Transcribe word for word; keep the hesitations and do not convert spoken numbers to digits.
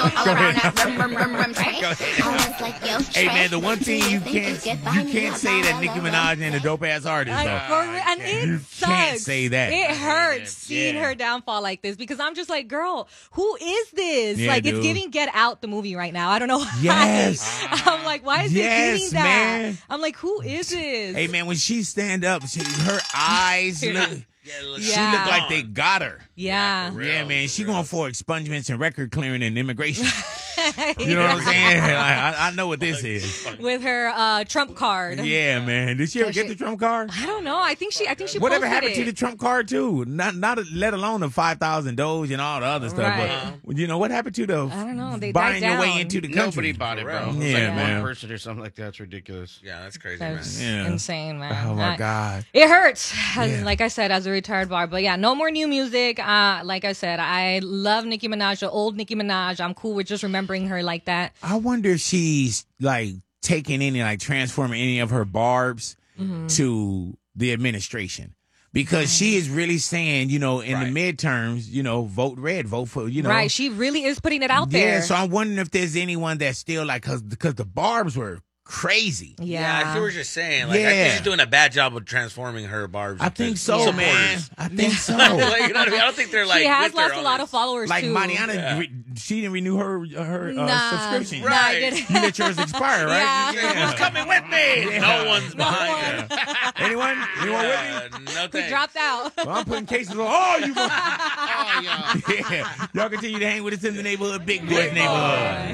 all around that rum, rum, rum, rum train. I was like, yo, Hey man, the one thing you think can't get you behind me can't now, say la, that la, Nicki la, la. Minaj ain't a dope ass artist. I, though. for, and it You sucks. can't say that. It hurts Yeah. seeing Yeah. her downfall like this because I'm just like, girl, who is this? Yeah, like, dude. it's giving Get Out the movie right now. I don't know why. Yes. I'm like, why is Yes, it giving that? man. I'm like, who is this? Hey man, when she stand up, she, her eyes look. Yeah, it looks She Yeah. look like they got her. yeah. for real. Yeah, man. She for real. going for expungements and record clearing and immigration. You know what I'm saying? Like, I, I know what this is. With her uh, Trump card. Yeah, man. Did she ever get the Trump card? I don't know. I think she. I think she. Whatever posted happened it. to the Trump card too? Not, not let alone the five thousand Doge and all the other stuff. Right. But you know what happened to the I don't know. They buying died your way down. into the country? Nobody bought it, bro. Yeah, It's like man. one person or something like that. It's ridiculous. Yeah, that's crazy, That's man. Yeah. insane, man. Oh my I- God. It hurts, as- Yeah. like I said, as a retired bar. But yeah, no more new music. Uh, like I said, I love Nicki Minaj, the old Nicki Minaj. I'm cool with just remembering her like that. I wonder if she's like taking any, like transforming any of her barbs Mm-hmm. to the administration. Because she is really saying, you know, in Right. the midterms, you know, vote red, vote for, you know. Right, she really is putting it out Yeah, there. so I'm wondering if there's anyone that's still like, cause, because the barbs were crazy. yeah. Yeah, I see what you're saying. Like, I Yeah. think she's doing a bad job of transforming her barbs. I into think so, supporters. man. I think so. Like, you know what I mean? I don't think they're like. she has with her lost a on lot this. of followers Like too. Mariana, Yeah. re- she didn't renew her her uh, Nah, subscription. nah, I Right. didn't. You let yours expire, right? Yeah. Who's coming with me? No one's behind her. Anyone? Anyone with me? Yeah, no We thanks. dropped out. Well, I'm putting cases on all you. Oh, yeah. Yeah. Y'all continue to hang with us in the neighborhood, Big Boys Big neighborhood. Boy.